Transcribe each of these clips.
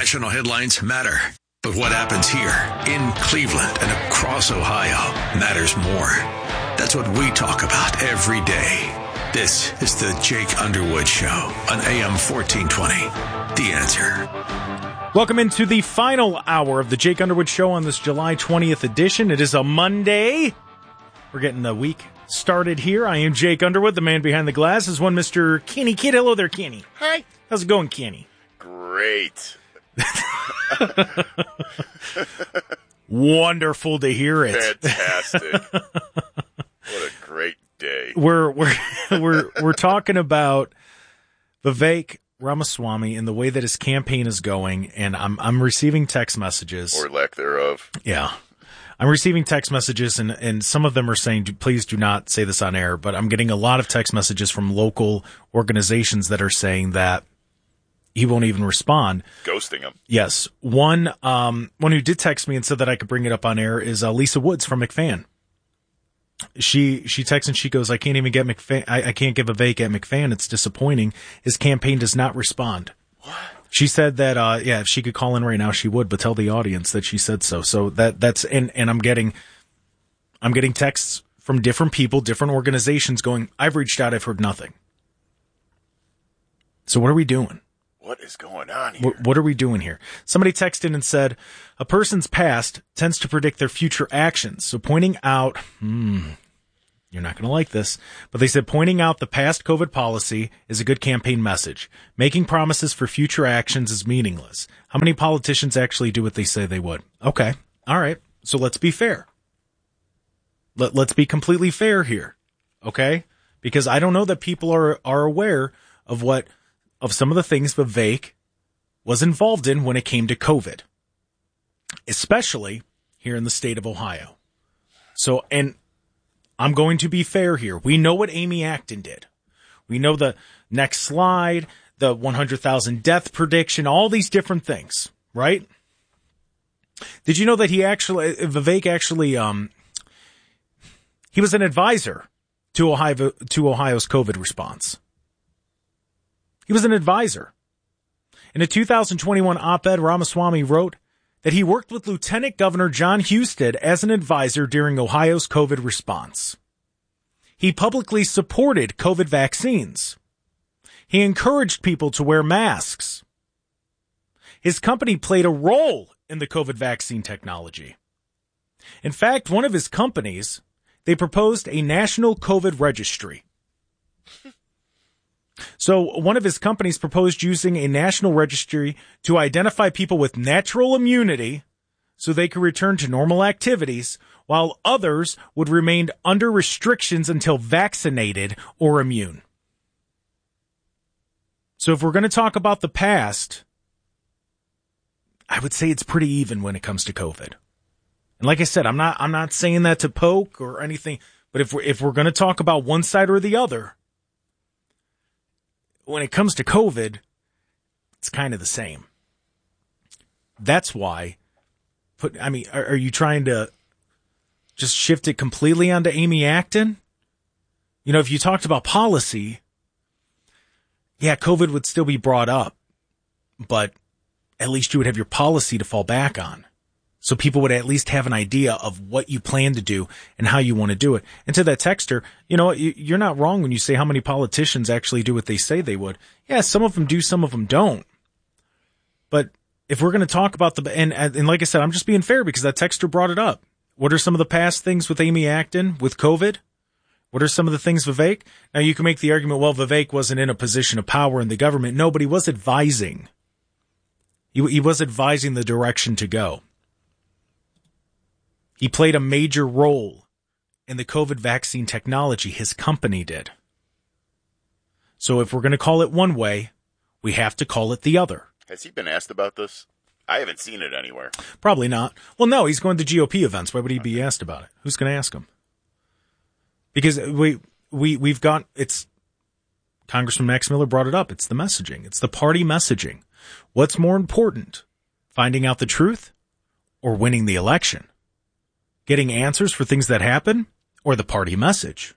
National headlines matter, but what happens here in Cleveland and across Ohio matters more. That's what we talk about every day. This is the Jake Underwood Show on AM 1420. The Answer. Welcome into the final hour of the Jake Underwood Show on this July 20th edition. It is a Monday. We're getting the week started here. I am Jake Underwood. The man behind the glass is one Mr. Kenny Kidd. Hello there, Kenny. Hi. How's it going, Kenny? Great. Wonderful to hear it. Fantastic. What a great day. We're talking about Vivek Ramaswamy and the way that his campaign is going, and I'm receiving text messages. Or lack thereof. Yeah. I'm receiving text messages, and some of them are saying, please do not say this on air, but I'm getting a lot of text messages from local organizations that are saying that he won't even respond. Ghosting him. Yes. One who did text me and said that I could bring it up on air is Lisa Woods from McFan. She texts and she goes, I can't even get McFan. I can't give Vivek at McFan. It's disappointing. His campaign does not respond. What? She said that, if she could call in right now, she would, but tell the audience that she said so. So that's, and I'm getting texts from different people, different organizations going, I've reached out. I've heard nothing. So what are we doing? What is going on here? What are we doing here? Somebody texted and said, a person's past tends to predict their future actions. So pointing out, you're not going to like this, but they said pointing out the past COVID policy is a good campaign message. Making promises for future actions is meaningless. How many politicians actually do what they say they would? Okay. All right. So let's be fair. Let's be completely fair here. Okay. Because I don't know that people are aware of some of the things Vivek was involved in when it came to COVID, especially here in the state of Ohio. So, and I'm going to be fair here. We know what Amy Acton did. We know the next slide, the 100,000 death prediction, all these different things, right? Did you know that Vivek actually, he was an advisor to Ohio's COVID response. He was an advisor. In a 2021 op-ed, Ramaswamy wrote that he worked with Lieutenant Governor John Husted as an advisor during Ohio's COVID response. He publicly supported COVID vaccines. He encouraged people to wear masks. His company played a role in the COVID vaccine technology. In fact, one of his companies, they proposed a national COVID registry. So one of his companies proposed using a national registry to identify people with natural immunity so they could return to normal activities, while others would remain under restrictions until vaccinated or immune. So if we're going to talk about the past, I would say it's pretty even when it comes to COVID. And like I said, I'm not saying that to poke or anything, but if we're going to talk about one side or the other, when it comes to COVID, it's kind of the same. That's why, are you trying to just shift it completely onto Amy Acton? You know, if you talked about policy, yeah, COVID would still be brought up, but at least you would have your policy to fall back on. So people would at least have an idea of what you plan to do and how you want to do it. And to that texter, you know, you're not wrong when you say how many politicians actually do what they say they would. Yeah, some of them do, some of them don't. But if we're going to talk about and like I said, I'm just being fair because that texter brought it up. What are some of the past things with Amy Acton, with COVID? What are some of the things Vivek? Now you can make the argument, well, Vivek wasn't in a position of power in the government. No, but he was advising. He was advising the direction to go. He played a major role in the COVID vaccine technology. His company did. So if we're going to call it one way, we have to call it the other. Has he been asked about this? I haven't seen it anywhere. Probably not. Well, no, he's going to GOP events. Why would he be asked about it? Who's going to ask him? Because we've got, it's, Congressman Max Miller brought it up. It's the messaging. It's the party messaging. What's more important? Finding out the truth or winning the election? Getting answers for things that happen or the party message?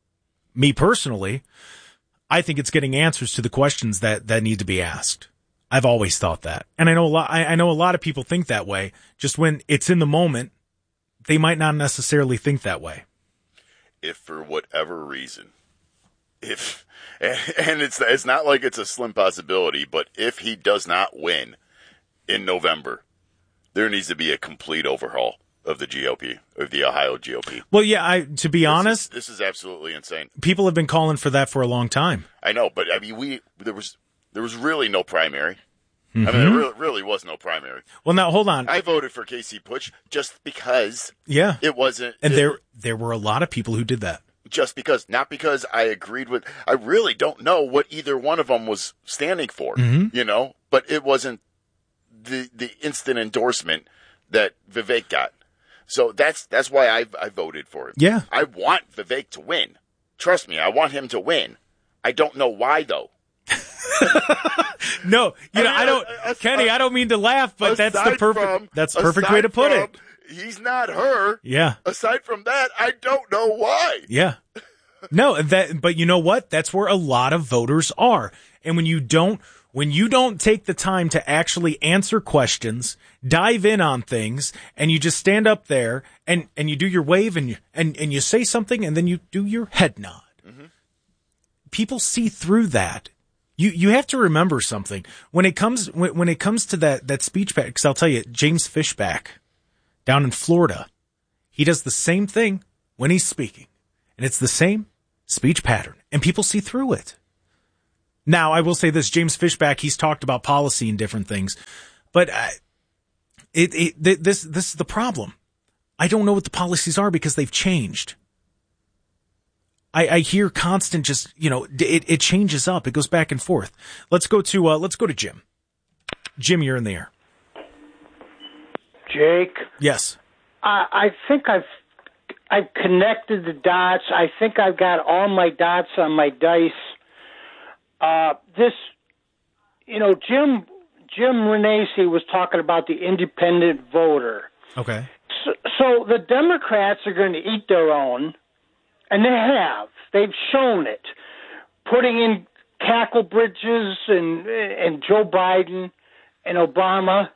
Me personally, I think it's getting answers to the questions that need to be asked. I've always thought that. And I know a lot of people think that way. Just when it's in the moment, they might not necessarily think that way. If for whatever reason, and it's not like it's a slim possibility, but if he does not win in November, there needs to be a complete overhaul of the GOP, of the Ohio GOP. Well, yeah, to be honest, this is absolutely insane. People have been calling for that for a long time. I know, but I mean, there was really no primary. Mm-hmm. I mean, there really was no primary. Well, now hold on. I voted for Casey Putsch just because. Yeah, it wasn't. And there were a lot of people who did that. Just because, not because I agreed with. I really don't know what either one of them was standing for. Mm-hmm. But it wasn't the instant endorsement that Vivek got. So that's why I voted for him. Yeah. I want Vivek to win. Trust me, I want him to win. I don't know why, though. No, Kenny, I don't mean to laugh, but that's the perfect way to put it. He's not her. Yeah. Aside from that, I don't know why. Yeah. No, but you know what? That's where a lot of voters are. And when you don't take the time to actually answer questions, dive in on things, and you just stand up there and you do your wave and you say something and then you do your head nod. Mm-hmm. People see through that. You have to remember something when it comes to that speech pattern. Because I'll tell you, James Fishback down in Florida, he does the same thing when he's speaking, and it's the same speech pattern, and people see through it. Now, I will say this: James Fishback, he's talked about policy and different things, but this is the problem. I don't know what the policies are because they've changed. I hear constant, just, it changes up. It goes back and forth. Let's go to Jim. Jim, you're in the air. Jake? Yes. I think I've connected the dots. I think I've got all my dots on my dice. Jim Renacci was talking about the independent voter. Okay. So the Democrats are going to eat their own. And they have. They've shown it. Putting in cackle bridges and Joe Biden and Obama.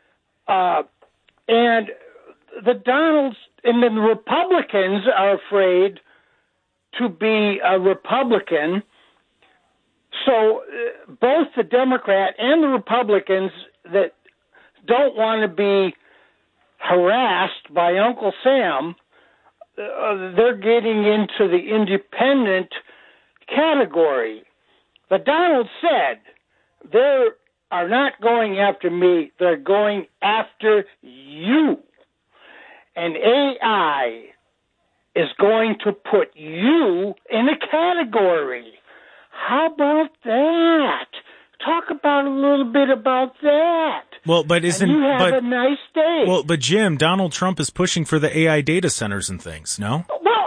And the Donalds and the Republicans are afraid to be a Republican. So both the Democrat and the Republicans that don't want to be harassed by Uncle Sam, they're getting into the independent category. But Donald said they are not going after me, they're going after you. And AI is going to put you in a category. How about that? Talk about a little bit about that. Well, but you have a nice day. Well, but Jim, Donald Trump is pushing for the AI data centers and things. No. Well,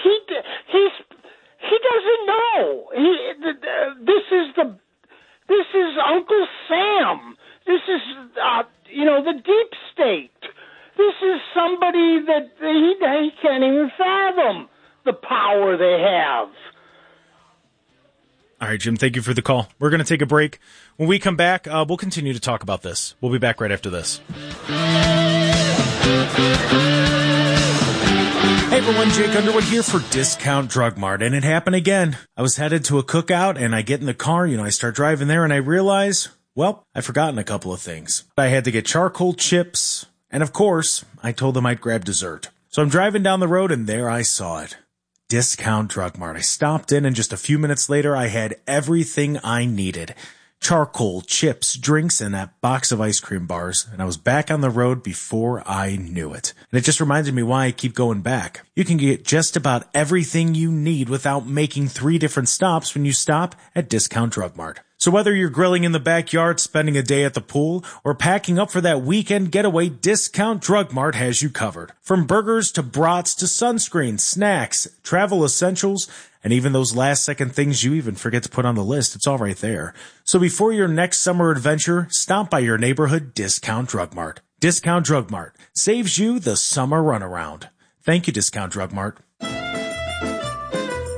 he doesn't know. This is Uncle Sam. This is the deep state. This is somebody that he can't even fathom the power they have. All right, Jim, thank you for the call. We're going to take a break. When we come back, we'll continue to talk about this. We'll be back right after this. Hey everyone, Jake Underwood here for Discount Drug Mart, and it happened again. I was headed to a cookout, and I get in the car, I start driving there, and I realize, I've forgotten a couple of things. I had to get charcoal chips, and of course, I told them I'd grab dessert. So I'm driving down the road, and there I saw it. Discount Drug Mart. I stopped in, and just a few minutes later, I had everything I needed. Charcoal, chips, drinks, and that box of ice cream bars, and I was back on the road before I knew it. And it just reminded me why I keep going back. You can get just about everything you need without making 3 different stops when you stop at Discount Drug Mart. So whether you're grilling in the backyard, spending a day at the pool, or packing up for that weekend getaway, Discount Drug Mart has you covered. From burgers to brats to sunscreen, snacks, travel essentials, and even those last-second things you even forget to put on the list, it's all right there. So before your next summer adventure, stop by your neighborhood Discount Drug Mart. Discount Drug Mart saves you the summer runaround. Thank you, Discount Drug Mart.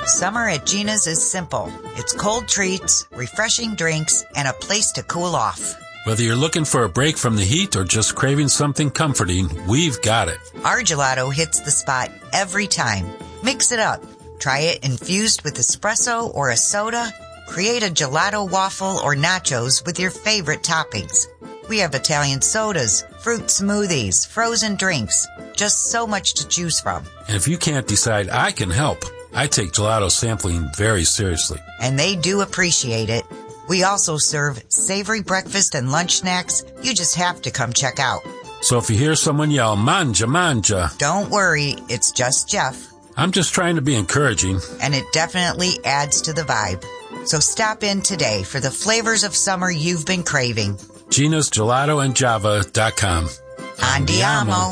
Summer at Gina's is simple. It's cold treats, refreshing drinks, and a place to cool off. Whether you're looking for a break from the heat or just craving something comforting, we've got it. Our gelato hits the spot every time. Mix it up. Try it infused with espresso or a soda. Create a gelato waffle or nachos with your favorite toppings. We have Italian sodas, fruit smoothies, frozen drinks. Just so much to choose from. And if you can't decide, I can help. I take gelato sampling very seriously. And they do appreciate it. We also serve savory breakfast and lunch snacks. You just have to come check out. So if you hear someone yell, manja, manja, don't worry, it's just Jeff. I'm just trying to be encouraging. And it definitely adds to the vibe. So stop in today for the flavors of summer you've been craving. Gina's gelatoandjava.com. Andiamo.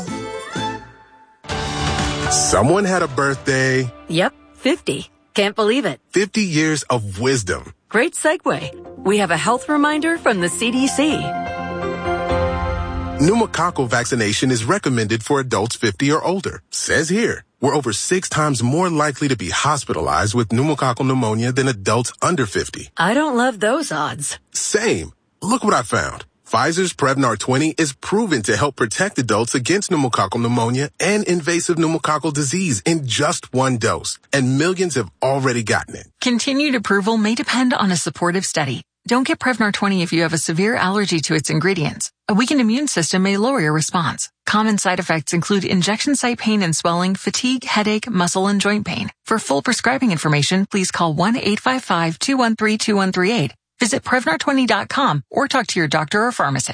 Someone had a birthday. Yep, 50. Can't believe it. 50 years of wisdom. Great segue. We have a health reminder from the CDC. Pneumococcal vaccination is recommended for adults 50 or older. Says here, we're over 6 times more likely to be hospitalized with pneumococcal pneumonia than adults under 50. I don't love those odds. Same. Look what I found. Pfizer's Prevnar 20 is proven to help protect adults against pneumococcal pneumonia and invasive pneumococcal disease in just 1 dose. And millions have already gotten it. Continued approval may depend on a supportive study. Don't get Prevnar 20 if you have a severe allergy to its ingredients. A weakened immune system may lower your response. Common side effects include injection site pain and swelling, fatigue, headache, muscle, and joint pain. For full prescribing information, please call 1-855-213-2138. Visit Prevnar20.com or talk to your doctor or pharmacist.